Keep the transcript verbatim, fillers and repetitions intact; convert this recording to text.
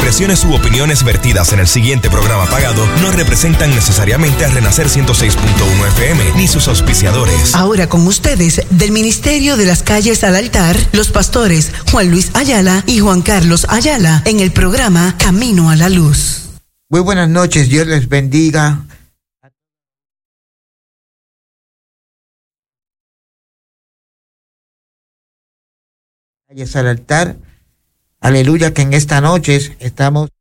expresiones u opiniones vertidas en el siguiente programa pagado no representan necesariamente a Renacer ciento seis punto uno F M ni sus auspiciadores. Ahora con ustedes, del Ministerio de las Calles al Altar, los pastores Juan Luis Ayala y Juan Carlos Ayala, en el programa Camino a la Luz. Muy buenas noches, Dios les bendiga. Calles al Altar. Aleluya, que en esta noche estamos